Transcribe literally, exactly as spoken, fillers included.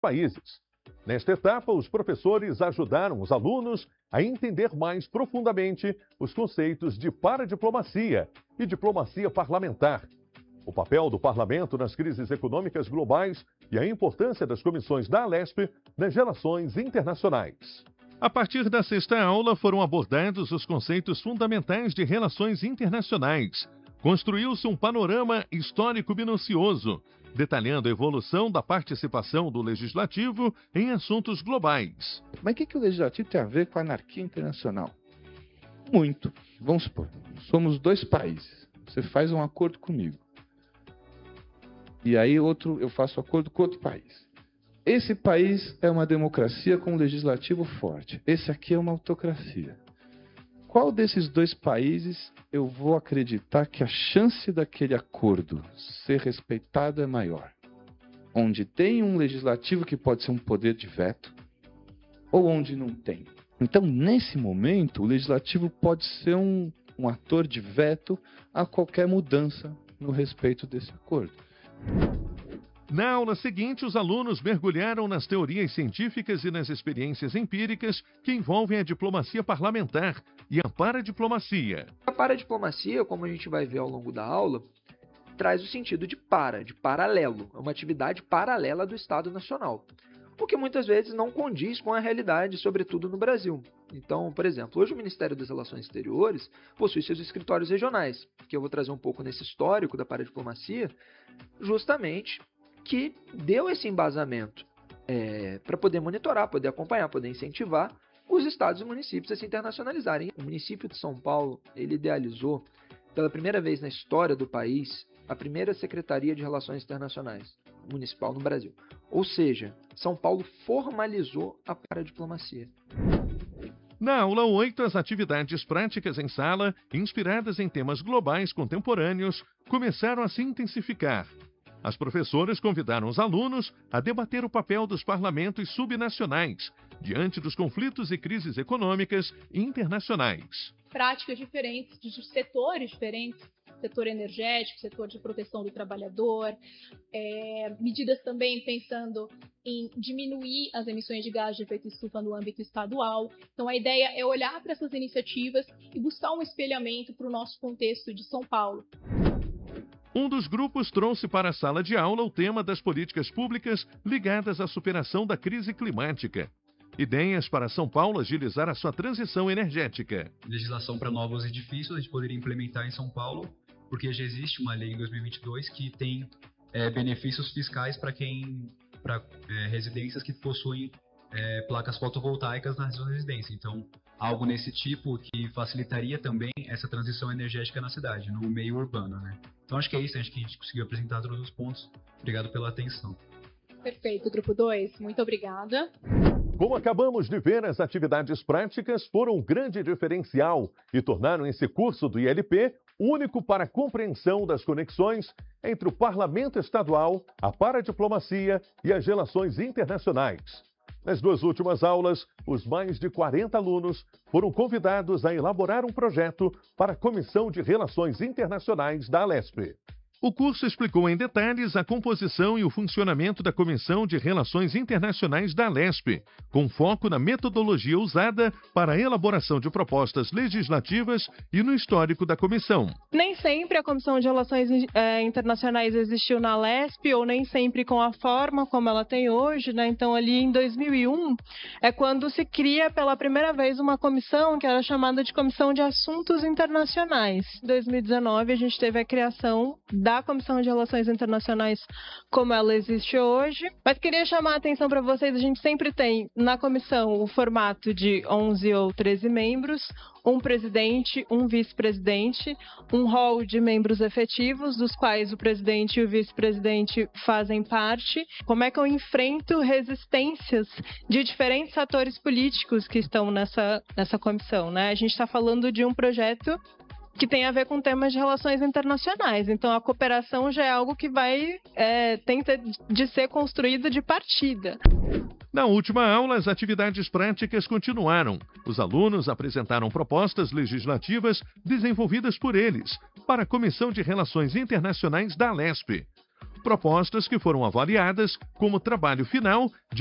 países. Nesta etapa, os professores ajudaram os alunos a entender mais profundamente os conceitos de paradiplomacia e diplomacia parlamentar, o papel do parlamento nas crises econômicas globais e a importância das comissões da Alesp nas relações internacionais. A partir da sexta aula, foram abordados os conceitos fundamentais de relações internacionais. Construiu-se um panorama histórico minucioso, detalhando a evolução da participação do Legislativo em assuntos globais. Mas o que, que o Legislativo tem a ver com a anarquia internacional? Muito. Vamos supor, somos dois países. Você faz um acordo comigo. E aí outro, eu faço acordo com outro país. Esse país é uma democracia com um legislativo forte. Esse aqui é uma autocracia. Qual desses dois países eu vou acreditar que a chance daquele acordo ser respeitado é maior? Onde tem um legislativo que pode ser um poder de veto, ou onde não tem? Então, nesse momento, o legislativo pode ser um, um ator de veto a qualquer mudança no respeito desse acordo. Na aula seguinte, os alunos mergulharam nas teorias científicas e nas experiências empíricas que envolvem a diplomacia parlamentar e a paradiplomacia. A paradiplomacia, como a gente vai ver ao longo da aula, traz o sentido de para, de paralelo. É uma atividade paralela do Estado Nacional, o que muitas vezes não condiz com a realidade, sobretudo no Brasil. Então, por exemplo, hoje o Ministério das Relações Exteriores possui seus escritórios regionais, que eu vou trazer um pouco nesse histórico da paradiplomacia, justamente que deu esse embasamento é, para poder monitorar, poder acompanhar, poder incentivar os estados e municípios a se internacionalizarem. O município de São Paulo, ele idealizou, pela primeira vez na história do país, a primeira Secretaria de Relações Internacionais municipal no Brasil. Ou seja, São Paulo formalizou a paradiplomacia. Na aula oito, as atividades práticas em sala, inspiradas em temas globais contemporâneos, começaram a se intensificar. As professoras convidaram os alunos a debater o papel dos parlamentos subnacionais diante dos conflitos e crises econômicas internacionais. Práticas diferentes, de setores diferentes, setor energético, setor de proteção do trabalhador, é, medidas também pensando em diminuir as emissões de gás de efeito estufa no âmbito estadual. Então a ideia é olhar para essas iniciativas e buscar um espelhamento para o nosso contexto de São Paulo. Um dos grupos trouxe para a sala de aula o tema das políticas públicas ligadas à superação da crise climática. Ideias para São Paulo agilizar a sua transição energética. Legislação para novos edifícios a gente poderia implementar em São Paulo, porque já existe uma lei em dois mil e vinte e dois que tem é, benefícios fiscais para quem, para é, residências que possuem é, placas fotovoltaicas na sua residência. Então, algo nesse tipo que facilitaria também essa transição energética na cidade, no meio urbano, né? Então acho que é isso, acho que a gente conseguiu apresentar todos os pontos. Obrigado pela atenção. Perfeito, grupo dois. Muito obrigada. Como acabamos de ver, as atividades práticas foram um grande diferencial e tornaram esse curso do I L P único para a compreensão das conexões entre o parlamento estadual, a paradiplomacia e as relações internacionais. Nas duas últimas aulas, os mais de quarenta alunos foram convidados a elaborar um projeto para a Comissão de Relações Internacionais da Alesp. O curso explicou em detalhes a composição e o funcionamento da Comissão de Relações Internacionais da Alesp, com foco na metodologia usada para a elaboração de propostas legislativas e no histórico da comissão. Nem sempre a Comissão de Relações é, Internacionais existiu na Alesp, ou nem sempre com a forma como ela tem hoje, né? Então, ali em dois mil e um, é quando se cria pela primeira vez uma comissão que era chamada de Comissão de Assuntos Internacionais. Em dois mil e dezenove, a gente teve a criação da da Comissão de Relações Internacionais como ela existe hoje. Mas queria chamar a atenção para vocês, a gente sempre tem na comissão o formato de onze ou treze membros, um presidente, um vice-presidente, um hall de membros efetivos, dos quais o presidente e o vice-presidente fazem parte. Como é que eu enfrento resistências de diferentes atores políticos que estão nessa, nessa comissão, né? A gente está falando de um projeto que tem a ver com temas de relações internacionais. Então, a cooperação já é algo que vai é, tem de ser construído de partida. Na última aula, as atividades práticas continuaram. Os alunos apresentaram propostas legislativas desenvolvidas por eles para a Comissão de Relações Internacionais da Alesp. propostas que foram avaliadas como trabalho final de